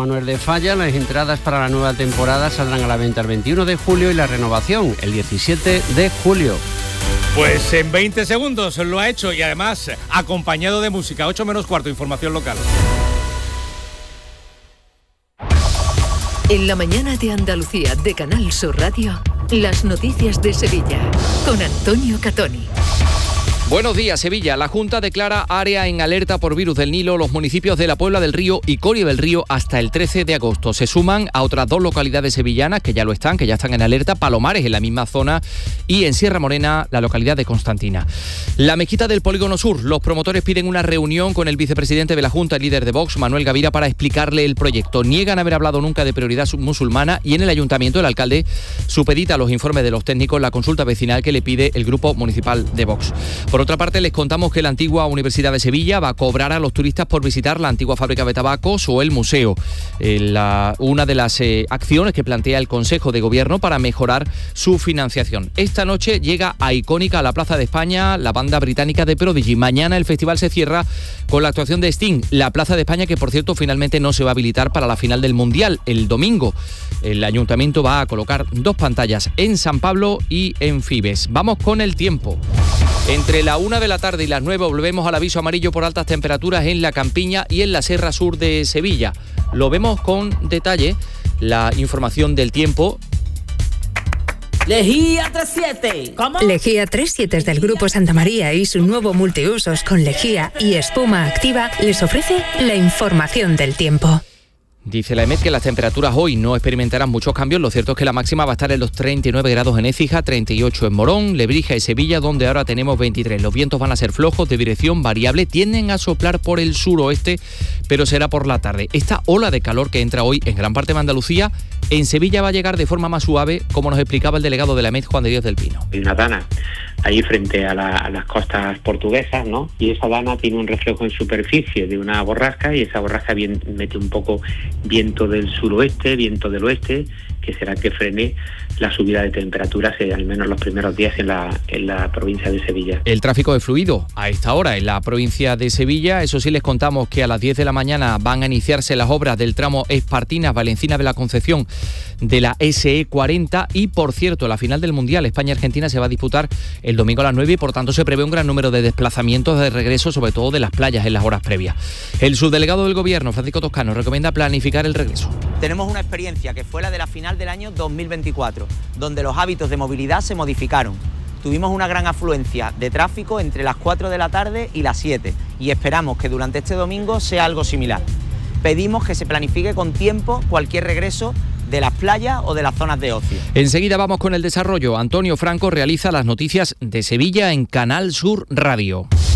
Manuel de Falla. Las entradas para la nueva temporada saldrán a la venta el 21 de julio y la renovación el 17 de julio. Pues en 20 segundos lo ha hecho y además acompañado de música. 8 menos cuarto, información local. En la mañana de Andalucía de Canal Sur Radio, las noticias de Sevilla con Antonio Catoni. Buenos días, Sevilla. La Junta declara área en alerta por virus del Nilo los municipios de La Puebla del Río y Coria del Río hasta el 13 de agosto. Se suman a otras 2 localidades sevillanas que ya están en alerta, Palomares en la misma zona y en Sierra Morena la localidad de Constantina. La mezquita del Polígono Sur. Los promotores piden una reunión con el vicepresidente de la Junta, el líder de Vox, Manuel Gavira, para explicarle el proyecto. Niegan haber hablado nunca de prioridad musulmana y en el ayuntamiento el alcalde supedita los informes de los técnicos la consulta vecinal que le pide el grupo municipal de Vox. Por otra parte, les contamos que la antigua Universidad de Sevilla va a cobrar a los turistas por visitar la antigua fábrica de tabacos o el museo. Una de las acciones que plantea el Consejo de Gobierno para mejorar su financiación. Esta noche llega a Icónica, a la Plaza de España, la banda británica de Prodigy. Mañana el festival se cierra con la actuación de Sting. La Plaza de España, que por cierto finalmente no se va a habilitar para la final del Mundial. El domingo el Ayuntamiento va a colocar 2 pantallas en San Pablo y en Fibes. Vamos con el tiempo. Entre la 1 de la tarde y las 9 volvemos al aviso amarillo por altas temperaturas en la Campiña y en la Serra Sur de Sevilla. Lo vemos con detalle, la información del tiempo. Lejía 37. ¿Cómo? Lejía 37 del Grupo Santa María y su nuevo multiusos con lejía y espuma activa les ofrece la información del tiempo. Dice la EMET que las temperaturas hoy no experimentarán muchos cambios. Lo cierto es que la máxima va a estar en los 39 grados en Écija, 38 en Morón, Lebrija y Sevilla, donde ahora tenemos 23. Los vientos van a ser flojos, de dirección variable, tienden a soplar por el suroeste, pero será por la tarde. Esta ola de calor que entra hoy en gran parte de Andalucía, en Sevilla va a llegar de forma más suave, como nos explicaba el delegado de la EMET, Juan de Dios del Pino. Hay una dana ahí frente a las costas portuguesas, ¿no? Y esa dana tiene un reflejo en superficie de una borrasca y esa borrasca mete un poco viento del suroeste, viento del oeste, que será que frene la subida de temperaturas, al menos los primeros días en la provincia de Sevilla. El tráfico es fluido a esta hora en la provincia de Sevilla. Eso sí, les contamos que a las 10 de la mañana van a iniciarse las obras del tramo Espartinas-Valenciana de la Concepción de la SE 40 y, por cierto, la final del Mundial España-Argentina se va a disputar el domingo a las 9 y, por tanto, se prevé un gran número de desplazamientos de regreso, sobre todo de las playas en las horas previas. El subdelegado del Gobierno, Francisco Toscano, recomienda planificar el regreso. Tenemos una experiencia que fue la de la final del año 2024, donde los hábitos de movilidad se modificaron. Tuvimos una gran afluencia de tráfico entre las 4 de la tarde y las 7 y esperamos que durante este domingo sea algo similar. Pedimos que se planifique con tiempo cualquier regreso de las playas o de las zonas de ocio. Enseguida vamos con el desarrollo. Antonio Franco realiza las noticias de Sevilla en Canal Sur Radio.